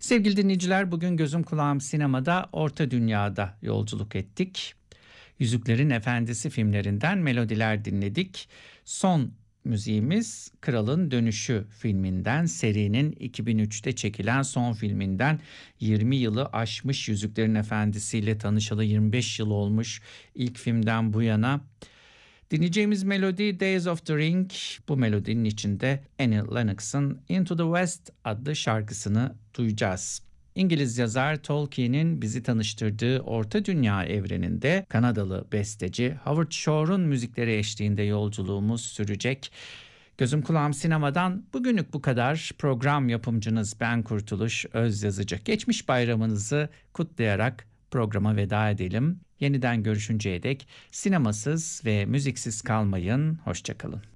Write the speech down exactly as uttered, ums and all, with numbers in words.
Sevgili dinleyiciler, bugün gözüm kulağım sinemada Orta Dünya'da yolculuk ettik. Yüzüklerin Efendisi filmlerinden melodiler dinledik. Son müziğimiz Kralın Dönüşü filminden, serinin iki bin üçte çekilen son filminden. yirmi yılı aşmış, Yüzüklerin Efendisi ile tanışalı yirmi beş yıl olmuş ilk filmden bu yana. Dinleyeceğimiz melodi Days of the Ring. Bu melodinin içinde Annie Lennox'ın Into the West adlı şarkısını duyacağız. İngiliz yazar Tolkien'in bizi tanıştırdığı Orta Dünya evreninde Kanadalı besteci Howard Shore'un müzikleri eşliğinde yolculuğumuz sürecek. Gözüm kulağım sinemadan bugünlük bu kadar. Program yapımcınız ben Kurtuluş Özyazıcı. Geçmiş bayramınızı kutlayarak programa veda edelim. Yeniden görüşünceye dek sinemasız ve müziksiz kalmayın. Hoşça kalın.